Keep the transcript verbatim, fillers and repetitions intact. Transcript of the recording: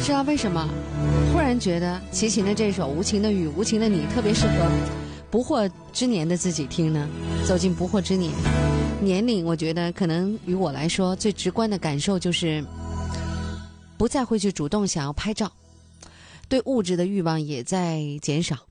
知道为什么，忽然觉得齐秦的这首《无情的雨，无情的你》特别适合不惑之年的自己听呢。走进不惑之年，年龄我觉得可能于我来说最直观的感受就是不再会去主动想要拍照，对物质的欲望也在减少，